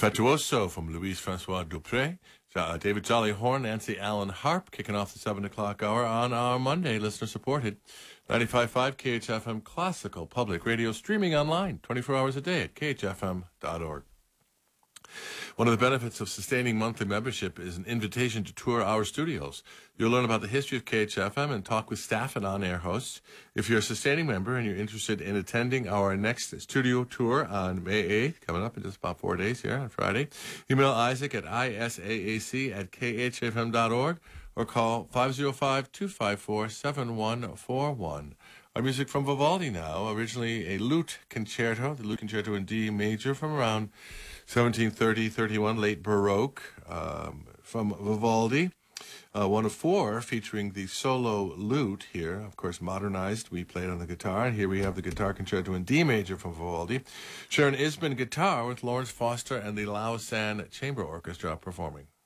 Fatuoso from Louis-Francois Dupré. David Jolly Horn, Nancy Allen Harp, kicking off the 7 o'clock hour on our Monday, listener-supported 95.5 KHFM Classical Public Radio, streaming online 24 hours a day at khfm.org. One of the benefits of sustaining monthly membership is an invitation to tour our studios. You'll learn about the history of KHFM and talk with staff and on-air hosts. If you're a sustaining member and you're interested in attending our next studio tour on May 8th, coming up in just about 4 days here on Friday, email Isaac at isaac@khfm.org or call 505-254-7141. Our music from Vivaldi now, originally a lute concerto, the lute concerto in D major from around 1730-31, late Baroque, from Vivaldi. One of four featuring the solo lute here, of course modernized. We played on the guitar, and here we have the guitar concerto in D major from Vivaldi. Sharon Isbin guitar with Lawrence Foster and the Lausanne Chamber Orchestra performing.